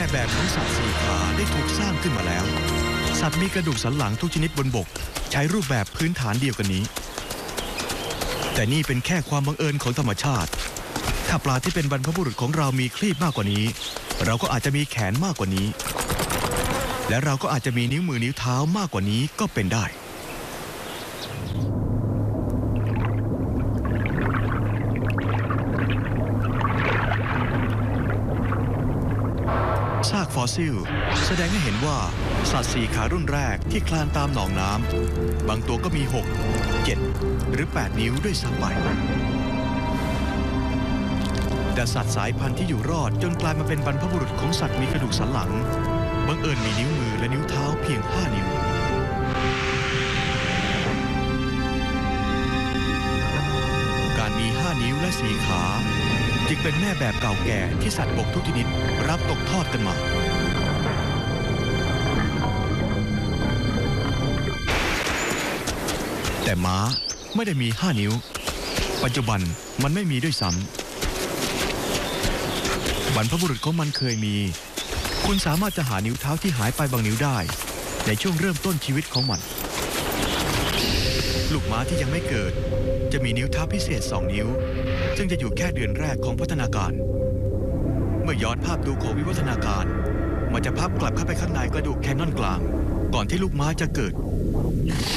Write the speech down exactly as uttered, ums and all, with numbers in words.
แบบของสัตว์สี่ขาได้ถูกสร้างขึ้นมาแล้วสัตว์มีกระดูกสันหลังทุกชนิดบนบกใช้รูปแบบพื้นฐานเดียวกันนี้แต่นี่เป็นแค่ความบังเอิญของธรรมชาติถ้าปลาที่เป็นบรรพบุรุษของเรามีคลีบมากกว่านี้เราก็อาจจะมีแขนมากกว่านี้และเราก็อาจจะมีนิ้วมือนิ้วเท้ามากกว่านี้ก็เป็นได้ซากฟอสซิลแสดงให้เห็นว่าสัตว์สี่ขารุ่นแรกที่คลานตามหนองน้ำบางตัวก็มีหก เจ็ดหรือแปดนิ้วด้วยซ้ำไปแต่สัตว์สายพันธุ์ที่อยู่รอดจนกลายมาเป็นบรรพบุรุษของสัตว์มีกระดูกสันหลังบังเอิญมีนิ้วมือและนิ้วเท้าเพียงห้านิ้วการมีห้านิ้วและสี่ขาจึงเป็นแม่แบบเก่าแก่ที่สัตว์บกทุกชนิดรับตกทอดกันมาแต่ม้าไม่ได้มีห้านิ้วปัจจุบันมันไม่มีด้วยซ้ำบรรพบุรุษของมันเคยมีคุณสามารถจะหานิ้วเท้าที่หายไปบางนิ้วได้ในช่วงเริ่มต้นชีวิตของมันลูกม้าที่ยังไม่เกิดจะมีนิ้วเท้าพิเศษสองนิ้วซึ่งจะอยู่แค่เดือนแรกของพัฒนาการเมื่อย้อนภาพดูของวิวัฒนาการมันจะพับกลับเข้าไปข้างในกระดูกแคนนอนกลางก่อนที่ลูกม้าจะเกิด